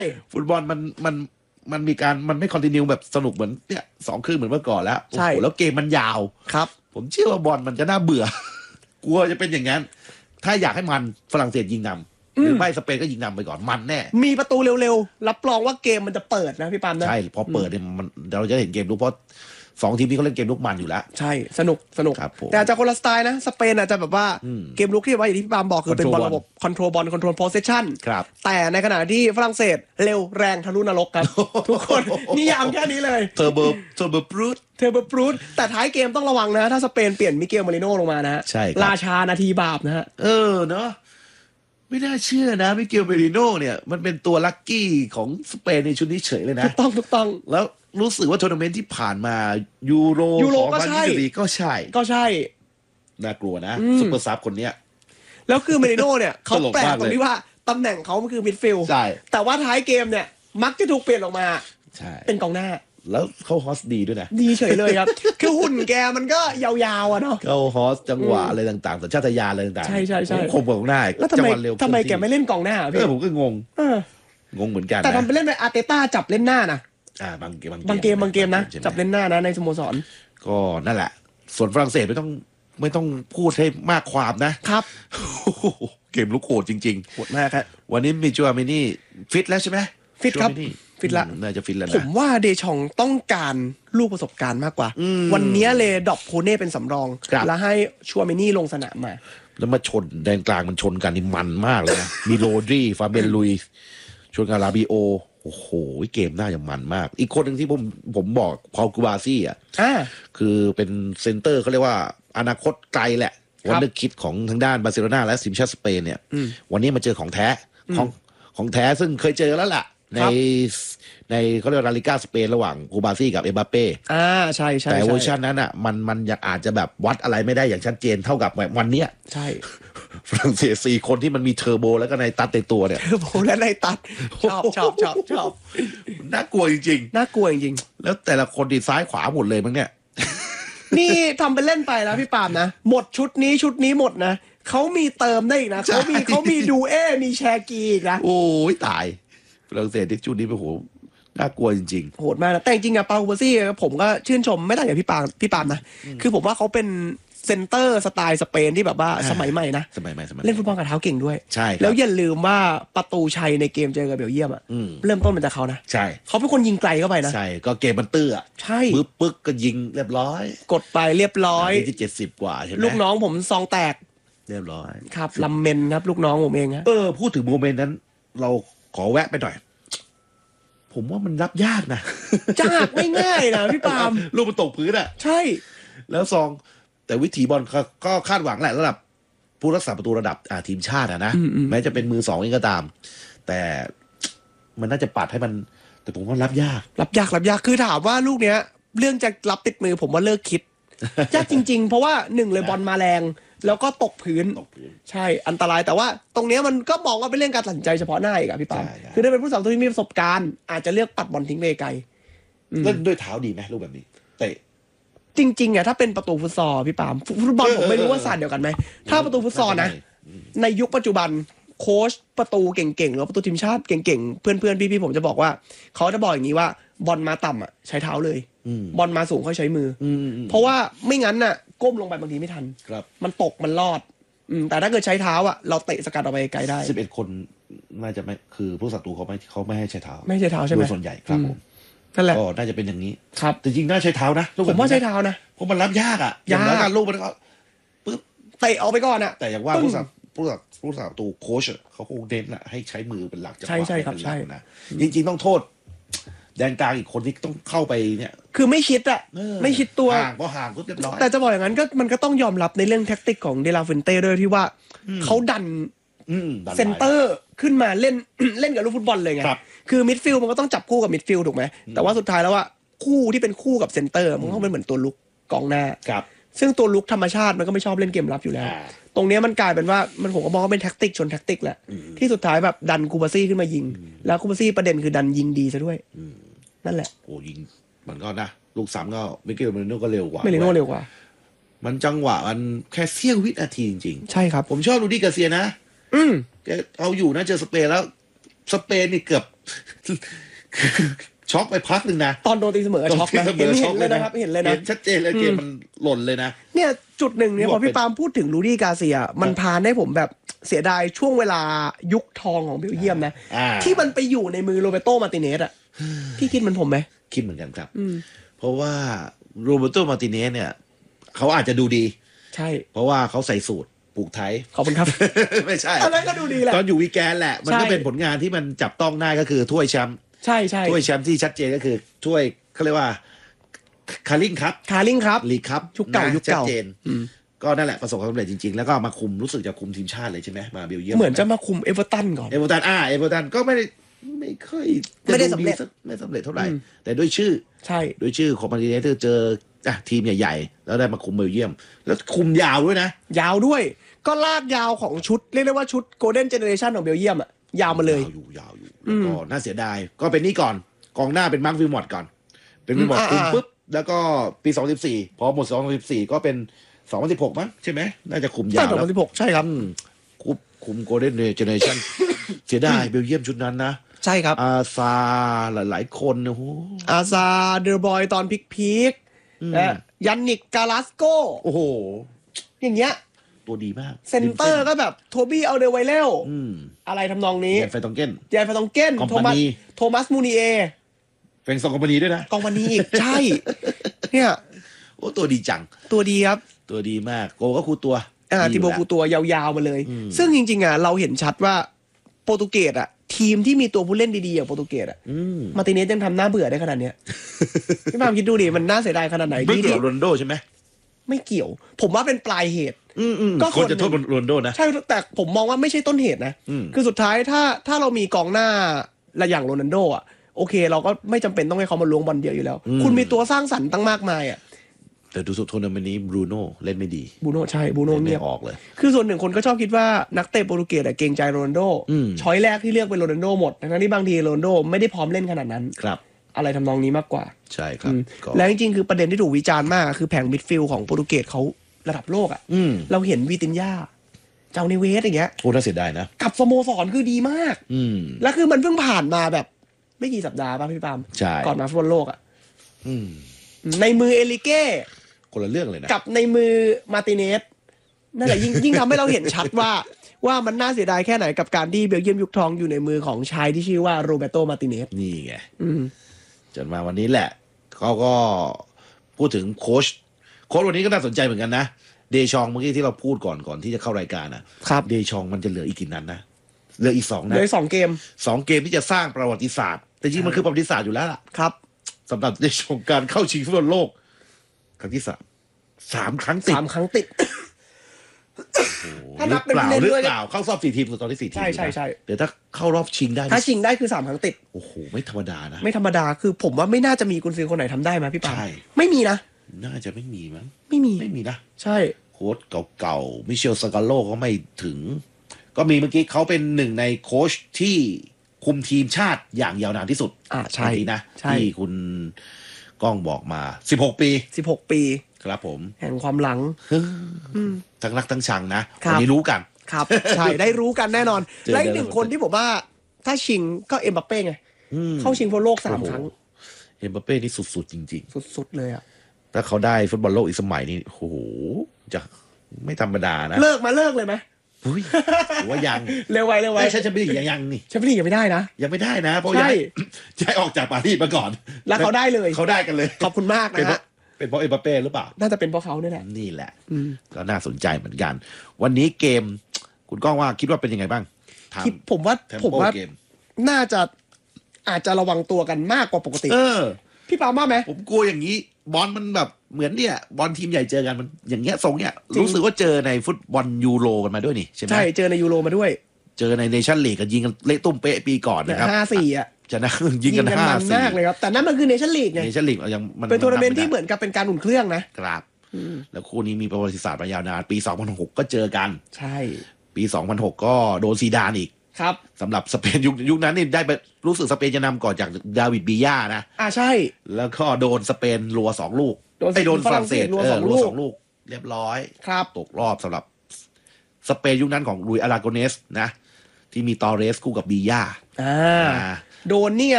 ฟุตบอลมันมีการมันไม่คอนติเนียแบบสนุกเหมือนเนี่ย2 ครึ่งเหมือนเมื่อก่อนแล้วโอ้โหแล้วเกมมันยาวครับผมเชื่อว่าบอลมันจะน่าเบื่อกลัวจะเป็นอย่างนั้นถ้าอยากให้มันฝรั่งเศสยิงนำหรือไม่สเปนก็ยิงนำไปก่อนมันแน่มีประตูเร็วๆรับรองว่าเกมมันจะเปิดนะพี่ปามนะใช่พอเปิดเนี่ยมันเราจะเห็นเกมลุกเพราะ2 ทีมนี้เขาเล่นเกมลุกมันอยู่แล้วใช่สนุกแต่อาจจะคนละสไตล์นะสเปนอาจจะแบบว่าเกมลุกที่ว่าอย่างที่พี่ปามบอกคือเป็นบอลระบบคอนโทรลบอลคอนโทรลโพสเซสชั่นแต่ในขณะที่ฝรั่งเศสเร็วแรงทะลุนรกครับทุกคนนิยามแค่นี้เลยเทอร์เบอร์บรูทแต่ท้ายเกมต้องระวังนะถ้าสเปนเปลี่ยนมิเกลมาริโน่ลงมานะใช่ราชานาทีบาปนะฮะเนาะไม่น่าเชื่อนะมิเกลเมริโน่เนี่ยมันเป็นตัวลัคกี้ของสเปนในชุดนี้เฉยเลยนะถูกต้องแล้วรู้สึกว่าทัวร์นาเมนต์ที่ผ่านมายูโรก็ใช่น่ากลัวนะซุปเปอร์ซับคนเนี้ยแล้วคือเมริโน่เนี่ยเขาแปลกตรงที่ว่าตำแหน่งเขามันคือมิดฟิลด์แต่ว่าท้ายเกมเนี่ยมักจะถูกเปลี่ยนออกมาเป็นกองหน้าแล้วเขาฮอสดีด้วยนะดีเฉยเลยครับคือหุ่นแกมันก็ยาวๆอ่ะเนาะเขาฮอสจังหวะอะไรต่างๆสัญชาตญาณอะไรต่างๆใช่คมกว่ากองหน้าแล้วทำไมแกไม่เล่นกองหน้าพี่ผมก็งงเหมือนกันแต่ทำไปเล่นไปอาร์เตต้าจับเล่นหน้านะบางเกมนะจับเล่นหน้านะในสโมสรก็นั่นแหละส่วนฝรั่งเศสไม่ต้องพูดให้มากความนะครับเกมลุกโหดจริงๆโหดมากครับวันนี้มีจูอามินี่ฟิตแล้วใช่ไหมฟิตครับฟิตละน่าจะฟิตแล้วนะผมว่าเดชองต้องการลูกประสบการณ์มากกว่าวันนี้เลยดรอปโคเน่เป็นสำรองแล้วให้ชัวมินี่ลงสนามมาแล้วมาชนแดนกลางมันชนกันนี่มันมากเลยนะมีโรดรีฟาเบนลุยชนกับลาบิโอโอ้โหเกมน่าจะมันมากอีกคนหนึ่งที่ผมบอกพอลกูบาซี่คือเป็นเซนเตอร์เขาเรียกว่าอนาคตไกลแหละวันเดอร์คิดของทางด้านบาร์เซโลนาและทีมชาติสเปนเนี่ยวันนี้มาเจอของแท้ของแท้ซึ่งเคยเจอแล้วล่ะในเขาเรียกลาลิก้าสเปนระหว่างกูบาซี่กับเอ็มบัปเป้ใช่แต่เวอร์ชันนั้นอ่ะมันยังอาจจะแบบวัดอะไรไม่ได้อย่างชัดเจนเท่ากับวันเนี้ยใช่ฝรั่งเศส4 คนที่มันมีเทอร์โบแล้วก็ในตัดในตัวเนี่ยเทอร์โบและในตัดชอบน่ากลัวจริงๆน่ากลัวจริงๆแล้วแต่ละคนดีซ้ายขวาหมดเลยมั้งเนี่ยนี่ทำเป็นเล่นไปแล้วพี่ปามนะหมดชุดนี้หมดนะเขามีเติมได้อีกนะเขามีดูมีแชร์กีอีกนะโอ้ยตายฝรั่งเศสที่ชุดนี้ไปโหน่ากลัวจริงๆโหดมากนะแต่จริงๆอะปาอูเบอร์ซี่ผมก็ชื่นชมไม่ต่างจากพี่ปามนะคือผมว่าเขาเป็นเซนเตอร์สไตล์สเปนที่แบบว่าสมัยใหม่นะเล่นฟุตบอลกับเท้าเก่งด้วยใช่แล้วอย่าลืมว่าประตูชัยในเกมเจอกับเบลเยียมอะเริ่มต้นมาจากเขานะใช่เขาเป็นคนยิงไกลเข้าไปนะใช่ก็เกมมันตื้อใช่ปึ๊กก็ยิงเรียบร้อยกดไปเรียบร้อยที่70 กว่าใช่ไหมลูกน้องผมซองแตกเรียบร้อยครับลัมเมนครับลูกน้องผมเองฮะพูดถึงโมเมนต์นั้นเราขอแวะไปหน่อยผมว่ามันรับยากนะไม่ง่ายนะพี่ปามลูกมันตกพื้นอ่ะใช่แล้วซองแต่วิถีบอลก็คาดหวังแหละระดับผู้รักษาประตูระดับทีมชาตินะแม้จะเป็นมือ2เองก็ตามแต่มันน่าจะปัดให้มันแต่ผมว่ารับยากคือถามว่าลูกเนี้ยเรื่องจะรับติดมือผมว่าเลิกคิดยากจริงๆเพราะว่า1เลยบอลมาแรงแล้วก็ตกพื้นใช่อันตรายแต่ว่าตรงนี้มันก็มองว่าเป็นเรื่องการตัดสินใจเฉพาะหน้าอีกอะพี่ปามคือถ้าเป็นผู้สาวที่มีประสบการณ์อาจจะเลือกปัดบอลทิ้งไปไกลเล่นด้วยเท้าดีไหมลูกแบบนี้เตะจริงๆอะถ้าเป็นประตูฟุตซอลพี่ปามฟุตบอลผมไม่รู้ว่าศาสตร์เดียวกันไหมถ้าประตูฟุตซอลนะในยุคปัจจุบันโค้ชประตูเก่งๆหรือประตูทีมชาติเก่งๆเพื่อนๆพี่ๆผมจะบอกว่าเขาจะบอกอย่างนี้ว่าบอลมาต่ำอะใช้เท้าเลยบอลมาสูงค่อยใช้มือเพราะว่าไม่งั้นน่ะก้มลงไปบางทีไม่ทันมันตกมันรอดแต่ถ้าเกิดใช้เท้าอ่ะเราเตะสกัดออกไปไกลได้ 11 คนน่าจะไม่คือผู้ศัตรูเขาไม่ให้ใช้เท้าไม่ใช้เท้าใช่ไหมส่วนใหญ่ครับผมนั่นแหละก็น่าจะเป็นอย่างนี้ครับแต่จริงน่าใช้เท้านะผมว่าใช้เท้านะเพราะมันรับยากอ่ะอย่างแล้วการลูกมันก็ปึ๊บเตะออกไปก่อนอ่ะแต่อย่างว่าผู้ศัตรูโค้ชเขาคงเน้นอ่ะให้ใช้มือเป็นหลักใช่ครับใช่นะจริงๆต้องโทษแดนกลางอีกคนที่ต้องเข้าไปเนี่ยคือไม่คิดอะไม่คิดตัวเพราะห่างก็เรียบร้อยแต่จะบอกอย่างนั้นก็มันก็ต้องยอมรับในเรื่องแท็กติกของเดลาฟินเต้ด้วยที่ว่าเขาดันเซนเตอร์ขึ้นมาเล่นกับลูกฟุตบอลเลยไงคือมิดฟิลด์มันก็ต้องจับคู่กับมิดฟิลด์ถูกไหมแต่ว่าสุดท้ายแล้วว่าคู่ที่เป็นคู่กับเซนเตอร์มันก็เป็นเหมือนตัวลุกกองหน้าซึ่งตัวลุกธรรมชาติมันก็ไม่ชอบเล่นเกมรับอยู่แล้วตรงนี้มันกลายเป็นว่ามันผมก็มองว่าเป็นแท็กติกชนแท็กติกแหละที่สุดท้ายแบบดันกูบาซี่ขึ้นมายิงแล้วกูบาซี่ประเด็นคือดันยิงดีซะด้วยนั่นแหละโอ้ยิงมันก็นะลูกซ้ำก็มิเกลเมริโน่ก็เร็วกว่ามันจังหวะมันแค่เสี้ยววินาทีจริงๆใช่ครับผมชอบลูดี้กาเซียนะแกเอาอยู่นะเจอสเปนแล้วสเปนนี่เกือบช็อกไปพักหนึ่งนะตอนโดนตีเสมอช็อกนะเห็นเลยนะครับเห็นเลยนะชัดเจนเลยเกมมันหล่นเลยนะเนี่ยจุดหนึ่งเนี่ยพอพี่ปาล์มพูดถึงลูดี้กาเซียมันพาให้ผมแบบเสียดายช่วงเวลายุคทองของเบลเยียมนะที่มันไปอยู่ในมือโรเบโตมาร์ติเนสอ่ะพี่คิดเหมือนผมไหมคิดเหมือนกันครับเพราะว่าโรเบโตมาร์ติเนสเนี่ยเขาอาจจะดูดีใช่เพราะว่าเขาใส่สูตรปลูกไทยขอบคุณครับไม่ใช่อะไรก็ดูดีแหละตอนอยู่วีแกนแหละมันก็เป็นผลงานที่มันจับต้องได้ก็คือถ้วยแชมป์ใช่ใช่ถ้วยแชมป์ที่ชัดเจนก็คือถ้วยเขาเรียกว่าคาริงครับลีกครับยุคเก่าชัดเจนก็นั่นแหละประสบความสำเร็จจริงๆแล้วก็มาคุมรู้สึกจะคุมทีมชาติเลยใช่ไหมมาเบลเยียมเหมือนจะมาคุมเอเวอร์ตันก่อนเอเวอร์ตันก็ไม่เคยไม่ได้สำเร็จเท่าไหร่แต่ด้วยชื่อใช่ด้วยชื่อของมาร์ติเนสเจอทีมใหญ่ๆแล้วได้มาคุมเบลเยียมแล้วคุมยาวด้วยนะยาวด้วยก็ลากยาวของชุดเรียกได้ว่าชุดโกลเด้นเจเนอเรชันของเบลเยียมอ่ะยาวมาเลยยาวอยู่แล้วก็น่าเสียดายก็เป็นนี่ก่อนกองหน้าเป็นมาร์ควิลมอตก่อนเป็นวิลมอตคุมปุ๊บแล้วก็ปี2014พอหมด2014ก็เป็น2016มั้งใช่ไหมน่าจะคุมยาวแล้ว2016ใช่ครับคุมโกลเด้นเจเนอเรชั่นเสียดายเบลเยียมชุดนั้นนะใช่ครับอาซาหลายๆคนโอ้โหอาซาเดอร์บอยตอนพีคยันนิกกาลาสโกโอ้โหอย่างเงี้ยตัวดีมากเซนเตอร์ก็แบบโทบี้เอาเดไวเลลอะไรทำนองนี้แยนไฟตองเก้นโทมัสมูนีเอเป็น2 คอมพานีด้วยนะกองพานีอีกใช่เนี่ยโอ้ตัวดีจังตัวดีครับตัวดีมากโกก็คูตัวติโบคูตัวยาวๆมาเลยซึ่งจริงๆอ่ะเราเห็นชัดว่าโปรตุเกสอ่ะทีมที่มีตัวผู้เล่นดีๆอย่างโปรตุเกสอ่ะมาร์ติเนสยังทำหน้าเบื่อได้ขนาดเนี้ยพี่ปาล์มคิดดูดิมันน่าเสียดายขนาดไหนที่เกี่ยวโรนโดใช่ไหมไม่เกี่ยวผมว่าเป็นปลายเหตุก็คนจะโทษโรนโดนะใช่แต่ผมมองว่าไม่ใช่ต้นเหตุนะคือสุดท้ายถ้าเรามีกองหน้าละอย่างโรนัลโดอ่ะโอเคเราก็ไม่จำเป็นต้องให้เขามาล้วงบอลเดียวอยู่แล้วคุณมีตัวสร้างสรรค์ตั้งมากมายอ่ะแต่ดูสุดทัวร์นาเมนต์นี้บรูโน่เล่นไม่ดีบรูโน่ใช่บรูโน่ไม่ออกเลยคือส่วนหนึ่งคนก็ชอบคิดว่านักเตะโปรตุเกสเกรงใจโรนัลโดช้อยแรกที่เลือกเป็นโรนัลโดหมดทั้งที่บางทีโรนัลโดไม่ได้พร้อมเล่นขนาดนั้นครับอะไรทำนองนี้มากกว่าใช่ครับแล้วจริงๆคือประเด็นที่ถูกวิจารณ์มากคือแผงมิดฟิลด์ของโปรตุเกสเขาระดับโลกอ่ะเราเห็นวิตินญาเจ้าเนเวสอย่างเงี้ยโอ้น่าเสียดายนะกับสโมสรคือดีมากแล้วคือมันเพิ่งผ่านมาแบบไม่กี่สัปดาห์ป่ะพี่ปามก่อนมาฟุตบอลโลกอ่ะในมือเอลิเก้คนละเรื่องเลยนะกับในมือมาร์ติเนสนั่นแหละยิ่งทำให้เราเห็นชัดว่ามันน่าเสียดายแค่ไหนกับการที่เบลเยียมยุคทองอยู่ในมือของชายที่ชื่อว่าโรเบโตมาร์ติเนสนี่ไงจนมาวันนี้แหละเขาก็พูดถึงโค้ชวันนี้ก็น่าสนใจเหมือนกันนะเดชองเมื่อกี้ที่เราพูดก่อนที่จะเข้ารายการนะครับเดชองมันจะเหลืออีกกี่นัดนะเหลืออีก2นัดเหลือ2 เกม 2 เกมที่จะสร้างประวัติศาสตร์แต่จริงมันคือประวัติศาสตร์อยู่แล้วล่ะครับสำหรับเดชองการเข้าชิงฟุตบอลโลกครั้งที่3 ครั้งติดถ้านับเป็นเล่นด้วยเข้ารอบ4 ทีมตอนที่4 ทีมใช่เดี๋ยวถ้าเข้ารอบชิงได้ถ้าชิงได้คือ3 ครั้งติดโอ้โหไม่ธรรมดานะไม่ธรรมดาคือผมว่าไม่น่าจะมีกุนซือคนไหนทำได้ไหมพี่ปาไม่มีนะน่าจะไม่มีมั้งไม่มีนะใช่โค้ชเก่าๆมิเชลซากาโลก็ไม่ถึงก็มีเมื่อกี้เขาเป็นหนึ่งในโค้ชที่คุมทีมชาติอย่างยาวนานที่สุดใช่นะที่คุณก้องบอกมา16 ปีครับผมแห่งความหลังทั้งรักทั้งชังนะวันนี้รู้กันครับใช่ได้รู้กันแน่นอนและอีกหนึ่งคนที่ผมว่าถ้าชิงก็เอ็มบัปเป้ไงเข้าชิงฟุตบอลโลก3 ครั้งเอ็มบัปเป้นี่สุดๆจริงๆสุดๆเลยอ่ะถ้าเขาได้ฟุตบอลโลกอีกสมัยนี้โอ้โหจะไม่ธรรมดานะเลิกเลยไหมหรือว่ายังเร็วไว้ใช่แชมเปี้ยนลีกยังนี่แชมเปี้ยนลีกยังไม่ได้นะเพราะย้ายออกจากปารีสมาก่อนแล้วเขาได้กันเลยขอบคุณมากนะฮะเป็นเพราะเอ็มบัปเป้หรือเปล่าน่าจะเป็นเพราะเขาเนี่ยแหละนี่แหละก็น่าสนใจเหมือนกันวันนี้เกมคุณก้องว่าคิดว่าเป็นยังไงบ้างผมว่าน่าจะอาจจะระวังตัวกันมากกว่าปกติพี่ปามาไหมผมกลัวอย่างนี้บอลมันแบบเหมือนเนี่ยบอลทีมใหญ่เจอกันมันอย่างเงี้ยทรงเนี้ยรู้สึกว่าเจอในฟุตบอลยูโรกันมาด้วยนี่ใช่ไหมใช่เจอในยูโรมาด้วยเจอในเนชั่นลีกกันยิงกันเละตุ้มเป๊ะปีก่อนนะครับ 5-4อ่ะชนะยิงกัน5-4 มากเลยครับแต่นั่นมันคือเนชั่นลีกไงเนชั่นลีกยังมันเป็นทัวร์นาเมนต์ที่เหมือนกับเป็นการอุ่นเครื่องนะครับแล้วคู่นี้มีประวัติศาสตร์มายาวนานปี2006ก็เจอกันใช่ปี2006ก็โดนซีดานอีกครับสำหรับสเปนยุคนั้นนี่ได้รู้สึกสเปนจะนำก่อนจากดาวิดบีย่านะใช่แล้วก็โดนสเปนรัว2 ลูกโดนฝรั่งเศสรัว2 ลูกเรียบร้อยครับตกรอบสำหรับสเปนยุคนั้นของลุยอาราโกเนสนะที่มีตอเรสคู่กับบีย่าโดนนี่ไง